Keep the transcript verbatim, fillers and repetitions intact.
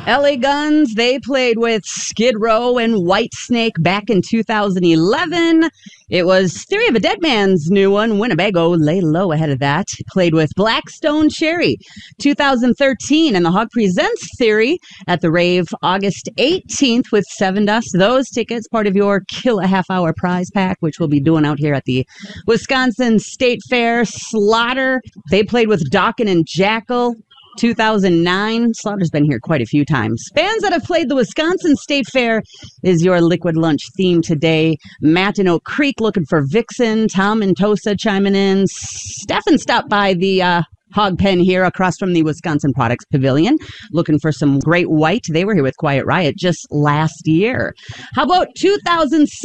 L A Guns, they played with Skid Row and Whitesnake back in two thousand eleven. It was Theory of a Dead Man's new one, Winnebago, lay low ahead of that. Played with Blackstone Cherry, two thousand thirteen, and The Hog presents Theory at the rave August eighteenth with Seven Dust. Those tickets, part of your Kill a Half Hour prize pack, which we'll be doing out here at the Wisconsin State Fair. Slaughter, they played with Dokken and Jackal, two thousand nine. Slaughter's been here quite a few times. Bands that have played the Wisconsin State Fair is your Liquid Lunch theme today. Matt in Oak Creek looking for Vixen. Tom and Tosa chiming in. Stefan stopped by the uh, Hog Pen here across from the Wisconsin Products Pavilion looking for some great white. They were here with Quiet Riot just last year. How about two thousand six?